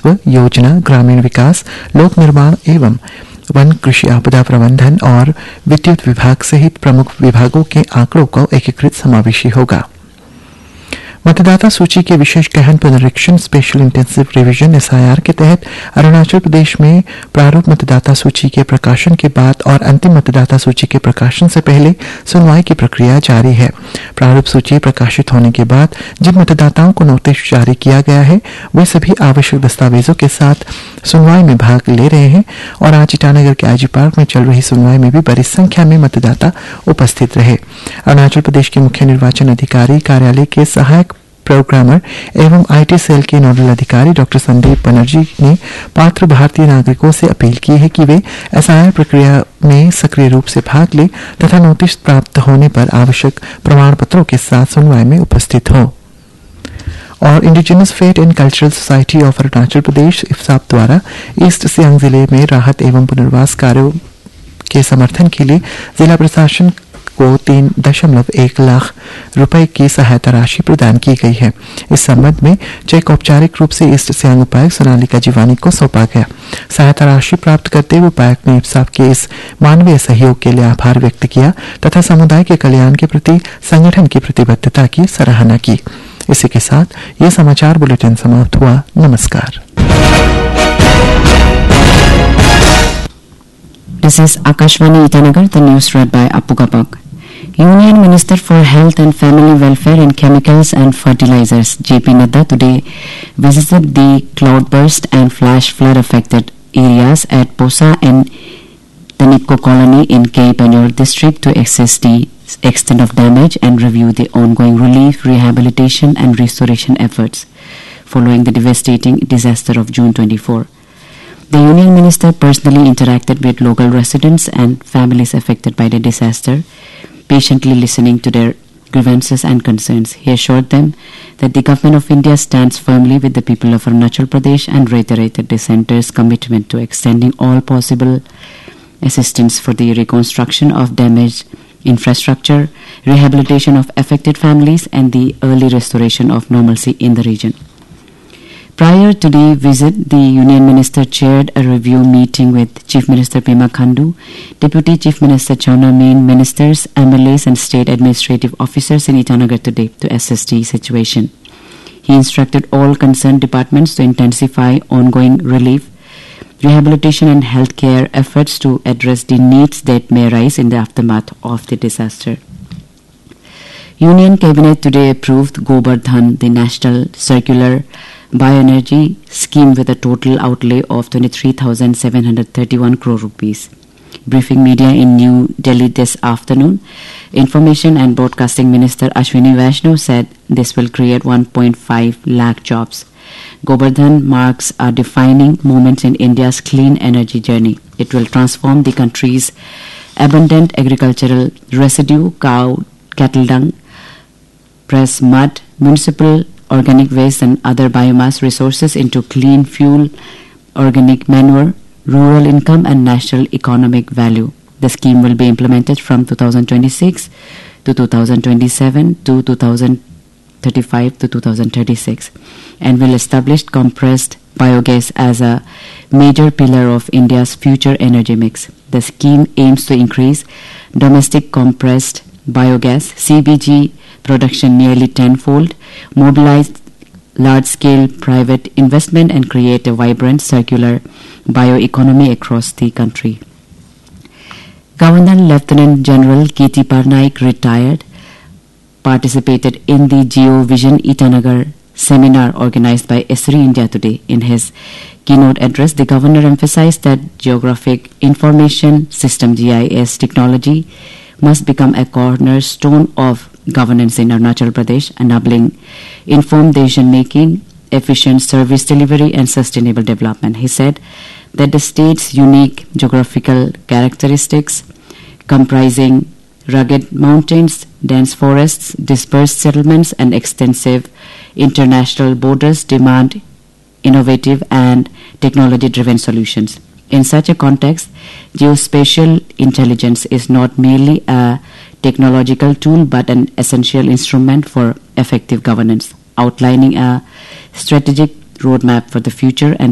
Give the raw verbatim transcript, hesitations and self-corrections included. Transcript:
राजस्व, योजना, ग्रामीण विकास, लोक निर्माण एवं वन, कृषि, आपदा प्रबंधन और विद्युत विभाग सहित प्रमुख विभागों के आंकड़ों को एकीकृत समावेशी होगा। मतदाता सूची के विशेष गहन पुनरीक्षण special intensive revision S I R के तहत अरुणाचल प्रदेश में प्रारूप मतदाता सूची के प्रकाशन के बाद और अंतिम मतदाता सूची के प्रकाशन से पहले सुनवाई की प्रक्रिया जारी है। प्रारूप सूची प्रकाशित होने के बाद जिन मतदाताओं को नोटिस जारी किया गया है वे सभी आवश्यक दस्तावेजों के साथ सुनवाई में भाग ले रहे हैं और आज ईटानगर के आईजी पार्क में चल रही सुनवाई में भी बड़ी संख्या में मतदाता उपस्थित रहे। अरुणाचल प्रदेश के मुख्य निर्वाचन अधिकारी कार्यालय के सहायक प्रोग्रामर एवं आईटी सेल के नोडल अधिकारी डॉक्टर संदीप बनर्जी ने पात्र भारतीय नागरिकों से अपील की है कि वे एसआईआर प्रक्रिया में सक्रिय रूप से भाग लें तथा नोटिस प्राप्त होने पर आवश्यक प्रमाण पत्रों के साथ सुनवाई में उपस्थित हों। और indigenous fate and cultural society of Arunachal Pradesh इफ्साप द्वारा ईस्ट सियांग जिले में राहत एवं पुनर्वास कार्यों के समर्थन के लिए जिला प्रशासन को तीन दशमलव एक लाख रुपए की सहायता राशि प्रदान की गई है। इस संबंध में चेक औपचारिक रूप से ईस्ट सियांग उपायुक्त सोनालिका जीवानी को सौंपा गया। सहायता राशि प्राप्त करते हुए उपायुक्त ने इफ्साप के इस मानवीय सहयोग के लिए आभार व्यक्त किया तथा समुदाय के कल्याण के प्रति संगठन की प्रतिबद्धता की सराहना की। इसी के साथ ये समाचार बुलेटिन समाप्त हुआ। नमस्कार। This is Akashvani Itanagar, the news read by Appu Gapak. Union Minister for Health and Family Welfare and Chemicals and Fertilizers, J P Nadda, today visited the cloudburst and flash flood affected areas at Posa and the Nipko colony in K. Panur district to assess the extent of damage and review the ongoing relief, rehabilitation and restoration efforts following the devastating disaster of June twenty-fourth. The Union Minister personally interacted with local residents and families affected by the disaster, patiently listening to their grievances and concerns. He assured them that the Government of India stands firmly with the people of Arunachal Pradesh and reiterated the Centre's commitment to extending all possible assistance for the reconstruction of damaged infrastructure, rehabilitation of affected families, and the early restoration of normalcy in the region. Prior to the visit, the Union Minister chaired a review meeting with Chief Minister Pema Khandu, Deputy Chief Minister Chowna Mein, ministers, M L As and state administrative officers in Itanagar today to assess the situation. He instructed all concerned departments to intensify ongoing relief, rehabilitation and healthcare efforts to address the needs that may arise in the aftermath of the disaster. Union Cabinet today approved Gobardhan, the National Circular Bioenergy Scheme, with a total outlay of twenty-three thousand seven hundred thirty-one crore rupees. Briefing media in New Delhi this afternoon, Information and Broadcasting Minister Ashwini Vaishnaw said this will create one point five lakh jobs. Gobardhan marks a defining moment in India's clean energy journey. It will transform the country's abundant agricultural residue, cow, cattle dung, press mud, municipal organic waste and other biomass resources into clean fuel, organic manure, rural income and national economic value. The scheme will be implemented from two thousand twenty-six to two thousand twenty-seven to two thousand thirty-five to two thousand thirty-six and will establish compressed biogas as a major pillar of India's future energy mix. The scheme aims to increase domestic compressed biogas C B G production nearly tenfold, mobilize large-scale private investment and create a vibrant circular bioeconomy across the country. Governor Lieutenant General K T Parnaik, retired, participated in the Geo Vision Itanagar seminar organized by ESRI India today. In his keynote address, the governor emphasized that Geographic Information System G I S technology must become a cornerstone of governance in Arunachal Pradesh, enabling informed decision-making, efficient service delivery and sustainable development. He said that the state's unique geographical characteristics, comprising rugged mountains, dense forests, dispersed settlements and extensive international borders, demand innovative and technology-driven solutions. In such a context, geospatial intelligence is not merely a technological tool but an essential instrument for effective governance, outlining a strategic roadmap for the future and